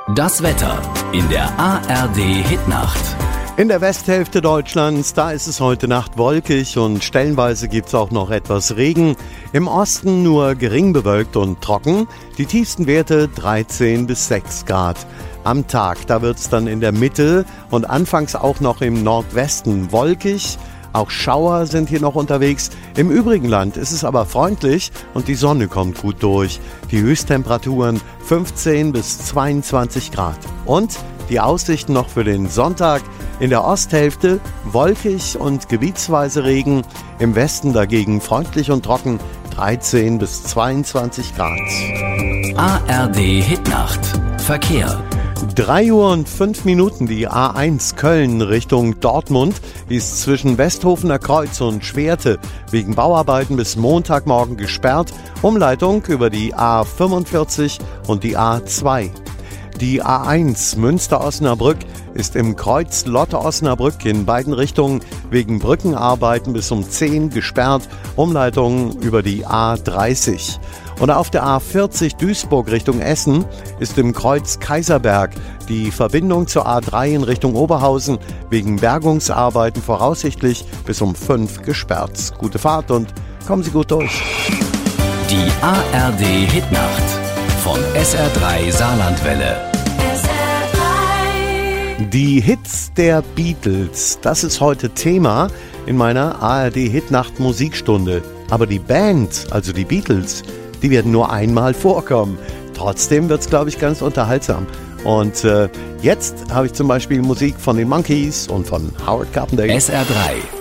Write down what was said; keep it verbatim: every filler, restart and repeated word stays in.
Das Wetter in der A R D-Hitnacht. In der Westhälfte Deutschlands, da ist es heute Nacht wolkig und stellenweise gibt es auch noch etwas Regen. Im Osten nur gering bewölkt und trocken. Die tiefsten Werte dreizehn bis sechs Grad. Am Tag, da wird es dann in der Mitte und anfangs auch noch im Nordwesten wolkig. Auch Schauer sind hier noch unterwegs. Im übrigen Land ist es aber freundlich und die Sonne kommt gut durch. Die Höchsttemperaturen fünfzehn bis zweiundzwanzig Grad. Und die Aussichten noch für den Sonntag: in der Osthälfte wolkig und gebietsweise Regen. Im Westen dagegen freundlich und trocken, dreizehn bis zweiundzwanzig Grad. A R D-Hitnacht. Verkehr. drei Uhr und fünf Minuten. Die A eins Köln Richtung Dortmund ist zwischen Westhofener Kreuz und Schwerte wegen Bauarbeiten bis Montagmorgen gesperrt. Umleitung über die A fünfundvierzig und die A zwei. Die A eins Münster-Osnabrück ist im Kreuz Lotte-Osnabrück in beiden Richtungen wegen Brückenarbeiten bis um zehn gesperrt. Umleitung über die A dreißig. Und auf der A vierzig Duisburg Richtung Essen ist im Kreuz Kaiserberg die Verbindung zur A drei in Richtung Oberhausen wegen Bergungsarbeiten voraussichtlich bis um fünf gesperrt. Gute Fahrt und kommen Sie gut durch. Die A R D-Hitnacht von S R drei Saarlandwelle. Die Hits der Beatles, das ist heute Thema in meiner A R D-Hitnacht Musikstunde. Aber die Band, also die Beatles, die werden nur einmal vorkommen. Trotzdem wird es, glaube ich, ganz unterhaltsam. Und äh, jetzt habe ich zum Beispiel Musik von den Monkees und von Howard Carpendale. S R drei